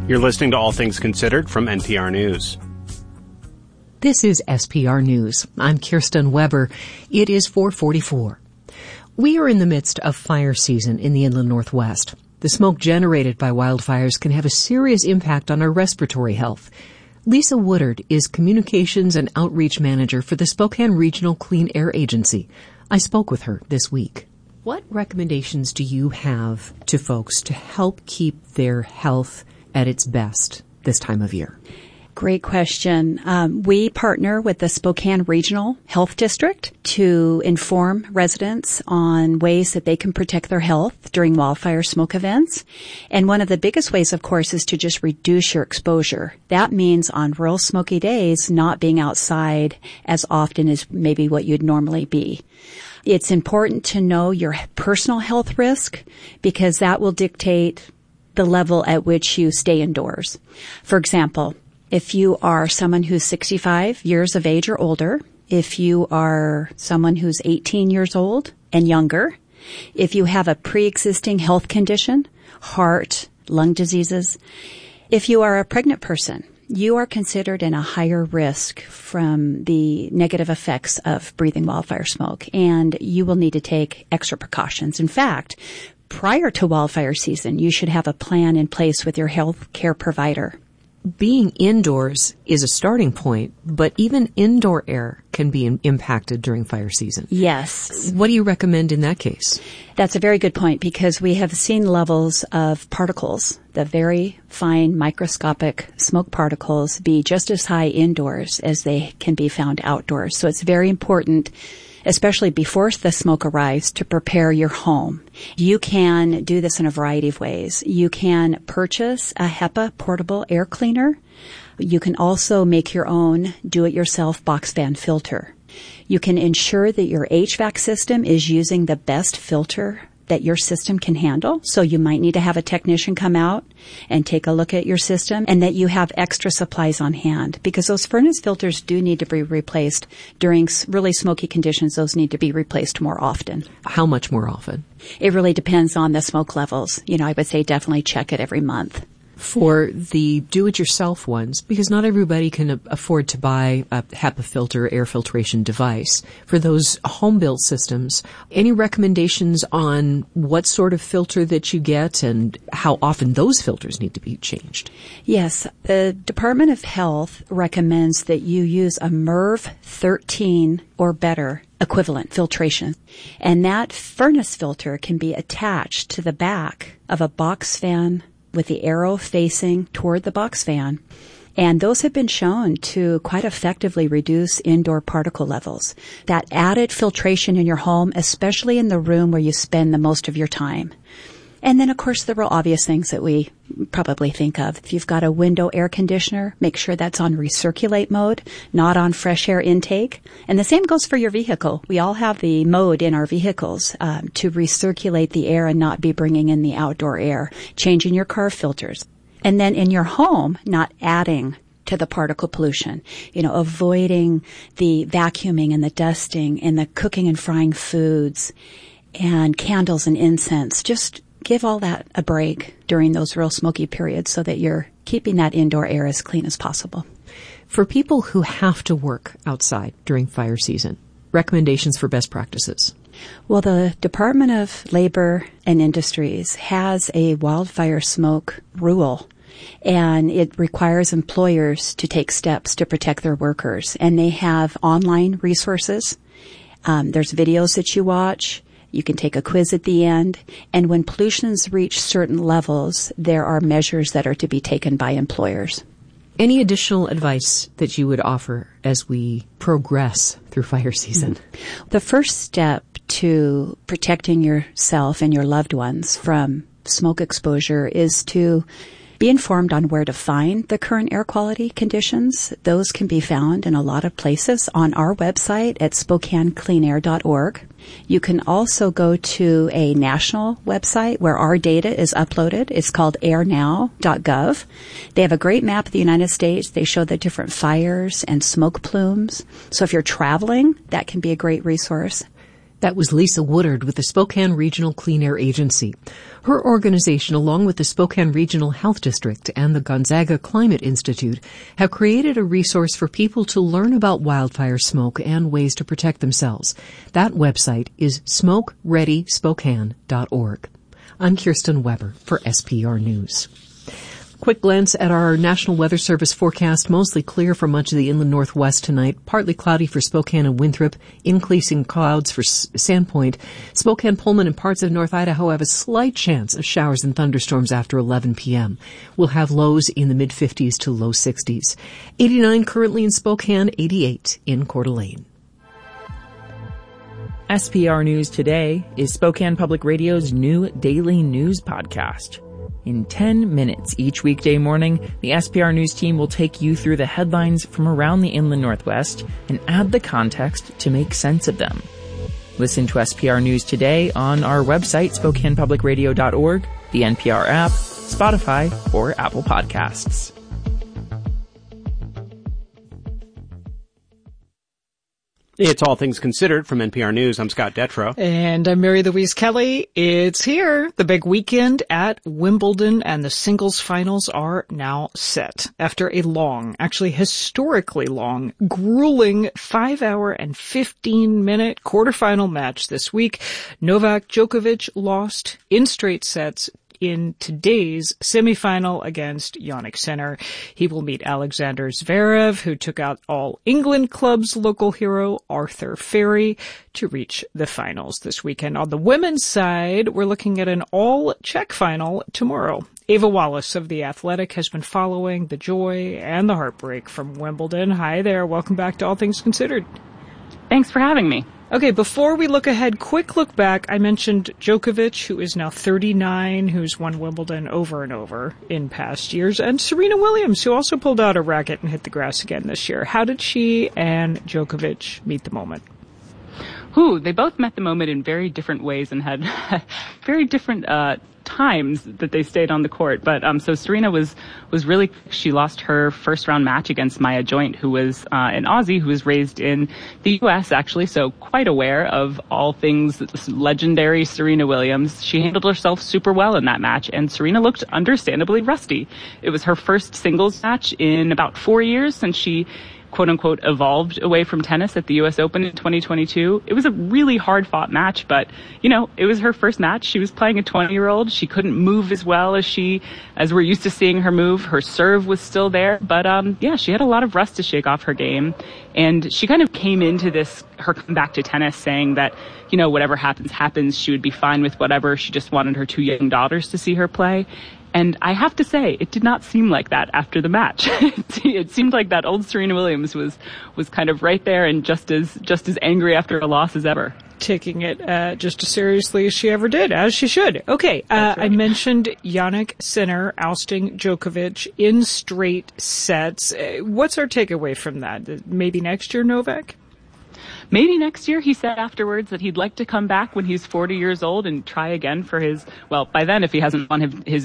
You're listening to All Things Considered from NPR News. This is SPR News. I'm Kirsten Weber. It is 4:44. We are in the midst of fire season in the inland Northwest. The smoke generated by wildfires can have a serious impact on our respiratory health. Lisa Woodard is Communications and Outreach Manager for the Spokane Regional Clean Air Agency. I spoke with her this week. What recommendations do you have to folks to help keep their health at its best this time of year? Great question. We partner with the Spokane Regional Health District to inform residents on ways that they can protect their health during wildfire smoke events. And one of the biggest ways, of course, is to just reduce your exposure. That means on real smoky days, not being outside as often as maybe what you'd normally be. It's important to know your personal health risk because that will dictate the level at which you stay indoors. For example, if you are someone who's 65 years of age or older, if you are someone who's 18 years old and younger, if you have a pre-existing health condition, heart, lung diseases, if you are a pregnant person, you are considered in a higher risk from the negative effects of breathing wildfire smoke, and you will need to take extra precautions. In fact, prior to wildfire season, you should have a plan in place with your health care provider. Being indoors is a starting point, but even indoor air can be impacted during fire season. Yes. What do you recommend in that case? That's a very good point because we have seen levels of particles, the very fine microscopic smoke particles, be just as high indoors as they can be found outdoors. So it's very important, especially before the smoke arrives, to prepare your home. You can do this in a variety of ways. You can purchase a HEPA portable air cleaner. You can also make your own do-it-yourself box fan filter. You can ensure that your HVAC system is using the best filter that your system can handle. So you might need to have a technician come out and take a look at your system, and that you have extra supplies on hand because those furnace filters do need to be replaced during really smoky conditions. Those need to be replaced more often. How much more often? It really depends on the smoke levels. I would say definitely check it every month. For the do-it-yourself ones, because not everybody can afford to buy a HEPA filter air filtration device. For those home-built systems, any recommendations on what sort of filter that you get and how often those filters need to be changed? Yes. The Department of Health recommends that you use a MERV 13 or better equivalent filtration. And that furnace filter can be attached to the back of a box fan with the arrow facing toward the box fan. And those have been shown to quite effectively reduce indoor particle levels. That added filtration in your home, especially in the room where you spend the most of your time. And then, of course, the real obvious things that we probably think of. If you've got a window air conditioner, make sure that's on recirculate mode, not on fresh air intake. And the same goes for your vehicle. We all have the mode in our vehicles to recirculate the air and not be bringing in the outdoor air, changing your car filters. And then in your home, not adding to the particle pollution, avoiding the vacuuming and the dusting and the cooking and frying foods and candles and incense. Just give all that a break during those real smoky periods so that you're keeping that indoor air as clean as possible. For people who have to work outside during fire season, recommendations for best practices? Well, the Department of Labor and Industries has a wildfire smoke rule, and it requires employers to take steps to protect their workers. And they have online resources. There's videos that you watch. You can take a quiz at the end. And when pollutions reach certain levels, there are measures that are to be taken by employers. Any additional advice that you would offer as we progress through fire season? The first step to protecting yourself and your loved ones from smoke exposure is to be informed on where to find the current air quality conditions. Those can be found in a lot of places on our website at SpokaneCleanAir.org. You can also go to a national website where our data is uploaded. It's called airnow.gov. They have a great map of the United States. They show the different fires and smoke plumes. So if you're traveling, that can be a great resource. That was Lisa Woodard with the Spokane Regional Clean Air Agency. Her organization, along with the Spokane Regional Health District and the Gonzaga Climate Institute, have created a resource for people to learn about wildfire smoke and ways to protect themselves. That website is smokereadyspokane.org. I'm Kirsten Weber for SPR News. Quick glance at our National Weather Service forecast. Mostly clear for much of the inland northwest tonight. Partly cloudy for Spokane and Winthrop. Increasing clouds for Sandpoint. Spokane, Pullman, and parts of North Idaho have a slight chance of showers and thunderstorms after 11 p.m. We'll have lows in the mid-50s to low 60s. 89 currently in Spokane, 88 in Coeur d'Alene. SPR News Today is Spokane Public Radio's new daily news podcast. In 10 minutes each weekday morning, the SPR News team will take you through the headlines from around the inland northwest and add the context to make sense of them. Listen to SPR News Today on our website, SpokanePublicRadio.org, the NPR app, Spotify, or Apple Podcasts. It's All Things Considered from NPR News. I'm Scott Detrow. And I'm Mary Louise Kelly. It's here. The big weekend at Wimbledon, and the singles finals are now set. After a long, actually historically long, grueling 5-hour and 15-minute quarterfinal match this week, Novak Djokovic lost in straight sets in today's semifinal against Jannik Sinner. He will meet Alexander Zverev, who took out All England Club's local hero, Arthur Ferry, to reach the finals this weekend. On the women's side, we're looking at an all-Czech final tomorrow. Ava Wallace of The Athletic has been following the joy and the heartbreak from Wimbledon. Hi there. Welcome back to All Things Considered. Thanks for having me. Okay, before we look ahead, quick look back. I mentioned Djokovic, who is now 39, who's won Wimbledon over and over in past years, and Serena Williams, who also pulled out a racket and hit the grass again this year. How did she and Djokovic meet the moment? They both met the moment in very different ways and had very different times that they stayed on the court. But so Serena was really, she lost her first round match against Maya Joint, who was an Aussie who was raised in the U.S. actually, so quite aware of all things legendary Serena Williams. She handled herself super well in that match, and Serena looked understandably rusty. It was her first singles match in about 4 years since she quote-unquote evolved away from tennis at the U.S. Open in 2022. It was a really hard-fought match, but, it was her first match. She was playing a 20-year-old. She couldn't move as well as we're used to seeing her move. Her serve was still there, but, she had a lot of rust to shake off her game. And she kind of came into her comeback to tennis saying that, whatever happens, she would be fine with whatever. She just wanted her 2 young daughters to see her play. And I have to say, it did not seem like that after the match. It seemed like that old Serena Williams was kind of right there and just as angry after a loss as ever. Taking it just as seriously as she ever did, as she should. Okay, right. I mentioned Jannik Sinner ousting Djokovic in straight sets. What's our takeaway from that? Maybe next year, Novak? Maybe next year. He said afterwards that he'd like to come back when he's 40 years old and try again for by then, if he hasn't won his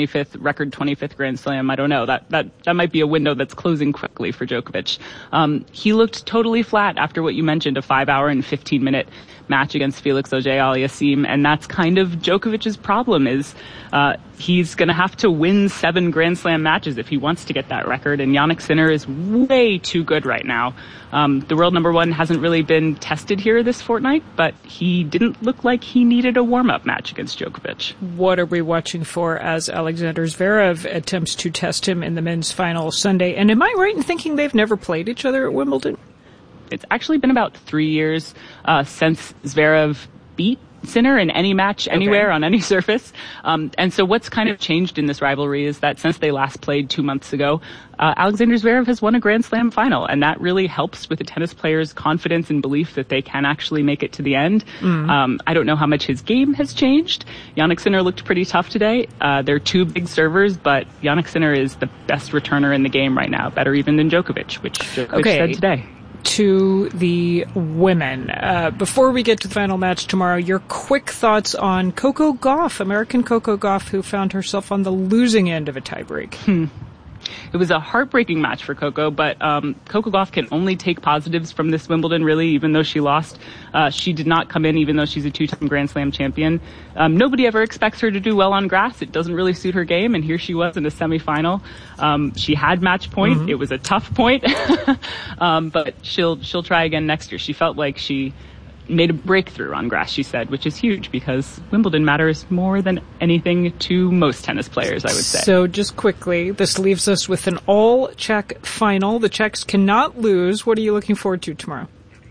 25th Grand Slam, I don't know. That might be a window that's closing quickly for Djokovic. He looked totally flat after what you mentioned, a 5-hour and 15-minute match against Felix Auger-Aliassime, and that's kind of Djokovic's problem is he's going to have to win 7 Grand Slam matches if he wants to get that record, and Jannik Sinner is way too good right now. The world number one hasn't really been tested here this fortnight, but he didn't look like he needed a warm-up match against Djokovic. What are we watching for as Alexander Zverev attempts to test him in the men's final Sunday? And am I right in thinking they've never played each other at Wimbledon? It's actually been about 3 years since Zverev beat Sinner in any match, anywhere, on any surface. And so what's kind of changed in this rivalry is that since they last played 2 months ago, Alexander Zverev has won a Grand Slam final, and that really helps with the tennis player's confidence and belief that they can actually make it to the end. I don't know how much his game has changed. Jannik Sinner looked pretty tough today. They're two big servers, but Jannik Sinner is the best returner in the game right now, better even than Djokovic, which Djokovic said today. To the women. Before we get to the final match tomorrow, your quick thoughts on Coco Gauff, American Coco Gauff, who found herself on the losing end of a tiebreak. It was a heartbreaking match for Coco, but Coco Gauff can only take positives from this Wimbledon, really, even though she lost. She did not come in, even though she's a two-time Grand Slam champion. Nobody ever expects her to do well on grass. It doesn't really suit her game, and here she was in a semifinal. She had match point. Mm-hmm. It was a tough point, but she'll try again next year. She felt like she made a breakthrough on grass, she said, which is huge because Wimbledon matters more than anything to most tennis players, I would say. So just quickly, this leaves us with an all-Czech final. The Czechs cannot lose. What are you looking forward to tomorrow?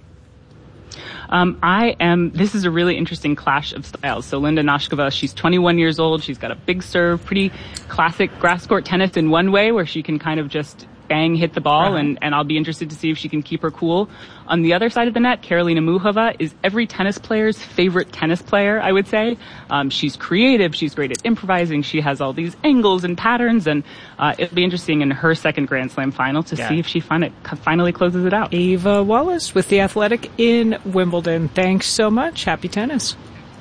This is a really interesting clash of styles. So Linda Noskova, she's 21 years old. She's got a big serve, pretty classic grass court tennis in one way where she can kind of just bang, hit the ball, and I'll be interested to see if she can keep her cool. On the other side of the net, Karolina Muchova is every tennis player's favorite tennis player, I would say. She's creative, she's great at improvising, she has all these angles and patterns, and it'll be interesting in her second Grand Slam final to see if she finally closes it out. Ava Wallace with The Athletic in Wimbledon. Thanks so much. Happy tennis.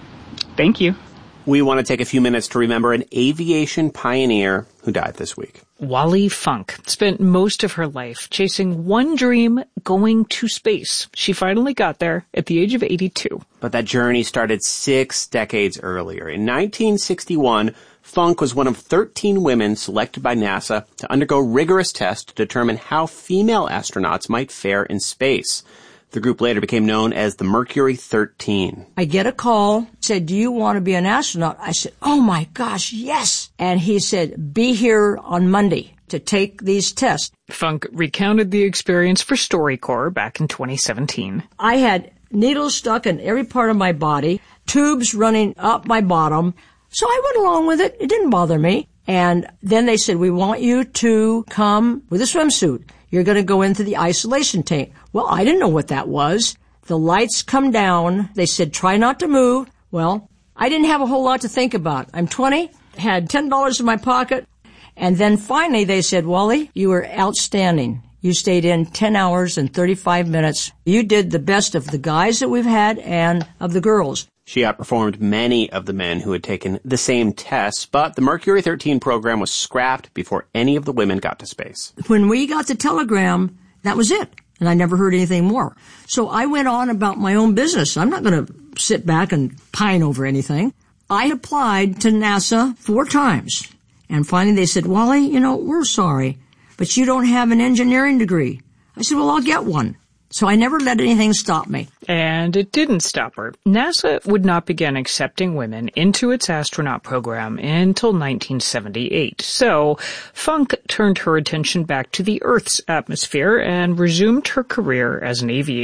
Thank you. We want to take a few minutes to remember an aviation pioneer who died this week. Wally Funk spent most of her life chasing one dream, going to space. She finally got there at the age of 82. But that journey started 6 decades earlier. In 1961, Funk was one of 13 women selected by NASA to undergo rigorous tests to determine how female astronauts might fare in space. The group later became known as the Mercury 13. I get a call, said, do you want to be an astronaut? I said, oh my gosh, yes. And he said, be here on Monday to take these tests. Funk recounted the experience for StoryCorps back in 2017. I had needles stuck in every part of my body, tubes running up my bottom. So I went along with it. It didn't bother me. And then they said, we want you to come with a swimsuit. You're going to go into the isolation tank. Well, I didn't know what that was. The lights come down. They said, try not to move. Well, I didn't have a whole lot to think about. I'm 20, had $10 in my pocket. And then finally they said, Wally, you were outstanding. You stayed in 10 hours and 35 minutes. You did the best of the guys that we've had and of the girls. She outperformed many of the men who had taken the same tests, but the Mercury 13 program was scrapped before any of the women got to space. When we got the telegram, that was it. And I never heard anything more. So I went on about my own business. I'm not going to sit back and pine over anything. I applied to NASA 4 times. And finally they said, Wally, we're sorry, but you don't have an engineering degree. I said, well, I'll get one. So I never let anything stop me. And it didn't stop her. NASA would not begin accepting women into its astronaut program until 1978. So Funk turned her attention back to the Earth's atmosphere and resumed her career as an aviator.